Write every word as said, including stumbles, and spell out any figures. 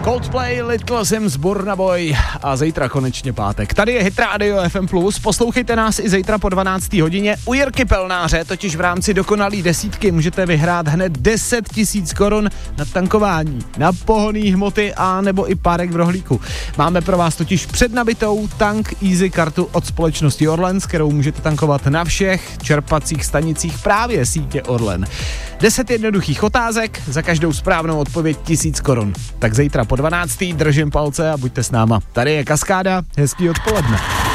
Coldplay, Little Sims, Burna Boy a zítra konečně pátek. Tady je Hit Radio F M plus, poslouchejte nás i zítra po dvanácté hodině. U Jirky Pelnáře totiž v rámci dokonalý desítky můžete vyhrát hned deset tisíc korun na tankování, na pohonný hmoty a nebo i párek v rohlíku. Máme pro vás totiž přednabitou Tank Easy kartu od společnosti Orlen, s kterou můžete tankovat na všech čerpacích stanicích právě sítě Orlen. deset jednoduchých otázek, za každou správnou odpověď tisíc korun. Tak zítra po dvanácté držím palce a buďte s náma. Tady je Kaskáda, hezký odpoledne.